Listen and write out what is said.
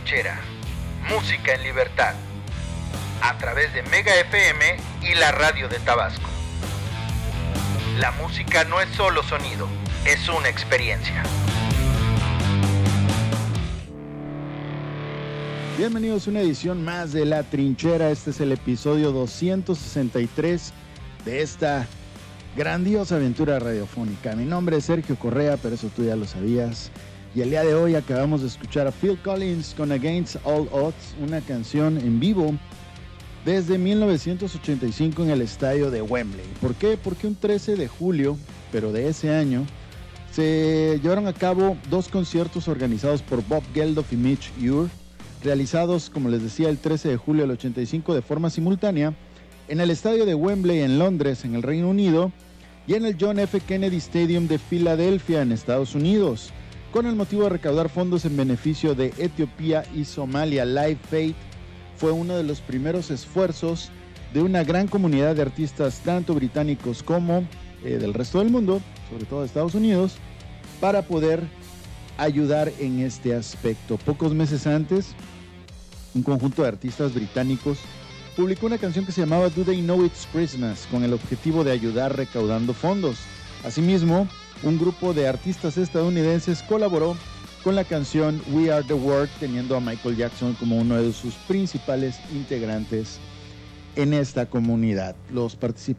Trinchera, música en libertad, a través de Mega FM y la radio de Tabasco. La música no es solo sonido, es una experiencia. Bienvenidos a una edición más de La Trinchera. Este es el episodio 263 de esta grandiosa aventura radiofónica. Mi nombre es Sergio Correa, pero eso tú ya lo sabías. Y el día de hoy acabamos de escuchar a Phil Collins con Against All Odds, una canción en vivo desde 1985 en el estadio de Wembley. ¿Por qué? Porque un 13 de julio, pero de ese año, se llevaron a cabo dos conciertos organizados por Bob Geldof y Mitch Ure, realizados, como les decía, el 13 de julio del 85 de forma simultánea en el estadio de Wembley en Londres, en el Reino Unido, y en el John F. Kennedy Stadium de Filadelfia, en Estados Unidos, con el motivo de recaudar fondos en beneficio de Etiopía y Somalia. Live Faith fue uno de los primeros esfuerzos de una gran comunidad de artistas, tanto británicos como del resto del mundo, sobre todo de Estados Unidos, para poder ayudar en este aspecto. Pocos meses antes, un conjunto de artistas británicos publicó una canción que se llamaba Do They Know It's Christmas, con el objetivo de ayudar recaudando fondos. Asimismo, un grupo de artistas estadounidenses colaboró con la canción We Are The World, teniendo a Michael Jackson como uno de sus principales integrantes en esta comunidad. Los